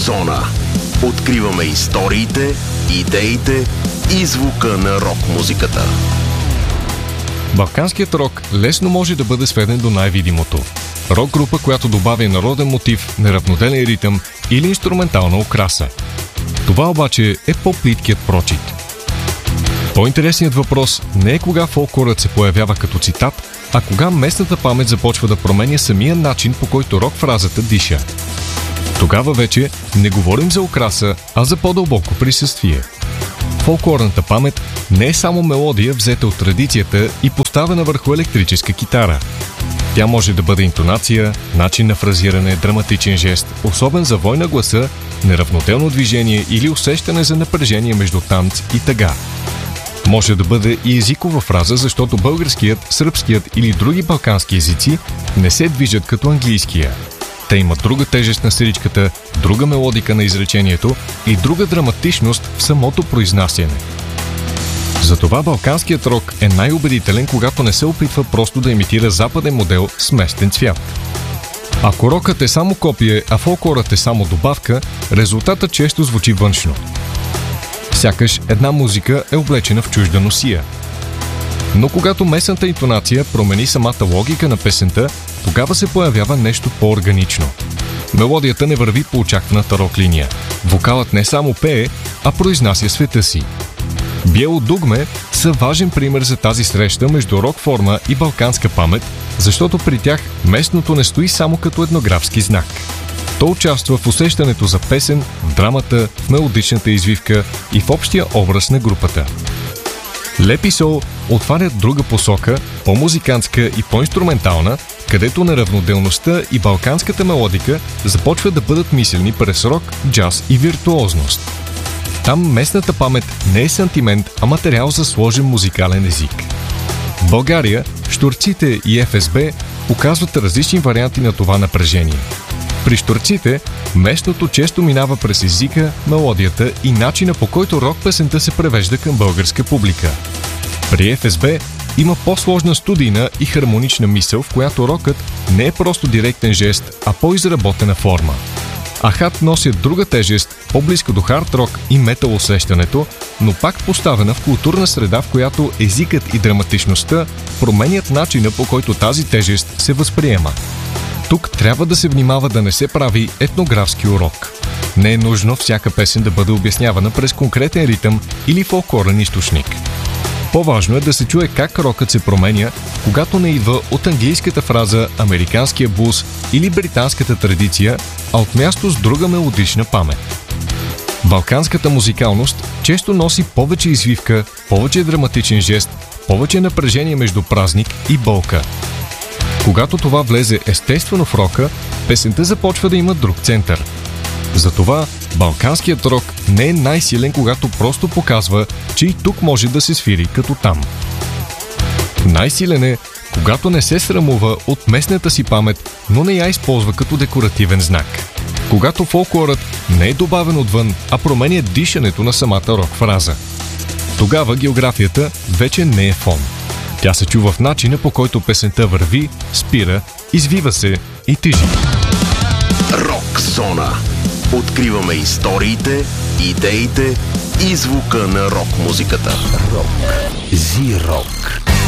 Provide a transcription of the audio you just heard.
Зона. Откриваме историите, идеите и звука на рок-музиката. Балканският рок лесно може да бъде сведен до най-видимото. Рок-група, която добавя народен мотив, неравноделен ритъм или инструментална окраса. Това обаче е по-плиткият прочит. По-интересният въпрос не е кога фолклорът се появява като цитат, а кога местната памет започва да променя самия начин, по който рок-фразата диша. Тогава вече не говорим за окраса, а за по-дълбоко присъствие. Фолклорната памет не е само мелодия, взета от традицията и поставена върху електрическа китара. Тя може да бъде интонация, начин на фразиране, драматичен жест, особен завой на гласа, неравноделно движение или усещане за напрежение между танц и тъга. Може да бъде и езикова фраза, защото българският, сръбският или други балкански езици не се движат като английския. Те имат друга тежест на сиричката, друга мелодика на изречението и друга драматичност в самото произнасяне. Затова балканският рок е най-убедителен, когато не се опитва просто да имитира западен модел с местен цвят. Ако рокът е само копие, а фолклорът е само добавка, резултатът често звучи външно. Сякаш една музика е облечена в чужда носия. Но когато местната интонация промени самата логика на песента, тогава се появява нещо по-органично. Мелодията не върви по очакваната рок-линия. Вокалът не само пее, а произнася света си. Биело дугме са важен пример за тази среща между рок-форма и балканска памет, защото при тях местното не стои само като етнографски знак. То участва в усещането за песен, в драмата, в мелодичната извивка и в общия образ на групата. Леп и Сол отварят друга посока, по-музикантска и по-инструментална, където неравноделността и балканската мелодика започват да бъдат мислени през рок, джаз и виртуозност. Там местната памет не е сантимент, а материал за сложен музикален език. В България щурците и ФСБ показват различни варианти на това напрежение. При щурците местното често минава през езика, мелодията и начина, по който рок-песента се превежда към българска публика. При ФСБ има по-сложна студийна и хармонична мисъл, в която рокът не е просто директен жест, а по-изработена форма. Ахат носят друга тежест, по-близко до хард-рок и метал усещането, но пак поставена в културна среда, в която езикът и драматичността променят начина, по който тази тежест се възприема. Тук трябва да се внимава да не се прави етнографски урок. Не е нужно всяка песен да бъде обяснявана през конкретен ритъм или фолклорен източник. По-важно е да се чуе как рокът се променя, когато не идва от английската фраза американския блуз или британската традиция, а от място с друга мелодична памет. Балканската музикалност често носи повече извивка, повече драматичен жест, повече напрежение между празник и болка. Когато това влезе естествено в рока, песента започва да има друг център. Затова балканският рок не е най-силен, когато просто показва, че и тук може да се свири като там. Най-силен е, когато не се срамува от местната си памет, но не я използва като декоративен знак. Когато фолклорът не е добавен отвън, а променя дишането на самата рок-фраза. Тогава географията вече не е фон. Тя се чува в начина, по който песента върви, спира, извива се и тежи. Рок-зона. Откриваме историите, идеите и звука на рок-музиката. Рок. Зи-рок.